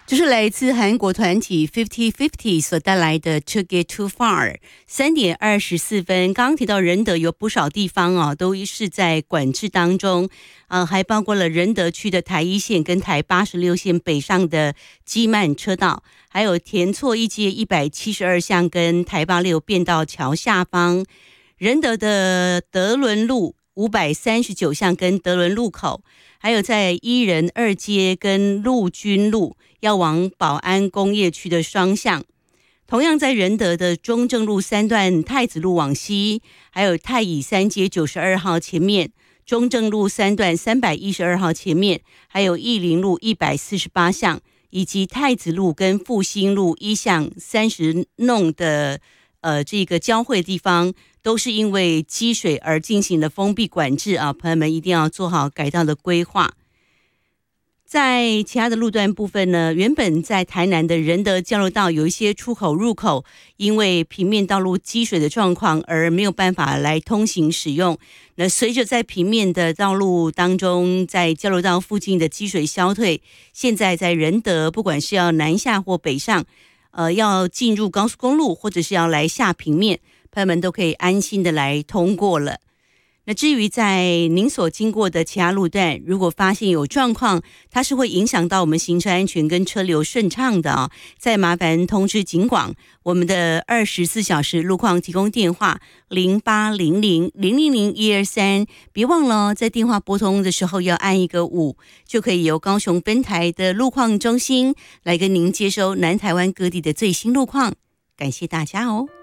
这是来自韩国团体 50/50 所带来的 To Get Too Far 3:24。刚刚提到仁德有不少地方都是在管制当中，还包括了仁德区的台1线跟台86线北上的基慢车道，还有田错一街172巷跟台86变道桥下方，仁德的德伦路539巷跟德伦路口，还有在一仁2街跟陆军路要往保安工业区的双向。同样在仁德的中正路3段太子路往西，还有太乙3街92号前面，中正路3段312号前面，还有义林路148巷，以及太子路跟复兴路1巷30弄的这个交汇地方，都是因为积水而进行了封闭管制啊，朋友们一定要做好改道的规划。在其他的路段部分呢，原本在台南的仁德交流道有一些出口入口，因为平面道路积水的状况而没有办法来通行使用。那随着在平面的道路当中，在交流道附近的积水消退，现在在仁德不管是要南下或北上，要进入高速公路或者是要来下平面，朋友们都可以安心的来通过了。那至于在您所经过的其他路段，如果发现有状况，它是会影响到我们行车安全跟车流顺畅的再麻烦通知警广，我们的24小时路况提供电话0800000123，别忘了在电话拨通的时候要按一个5，就可以由高雄分台的路况中心来跟您接收南台湾各地的最新路况。感谢大家哦。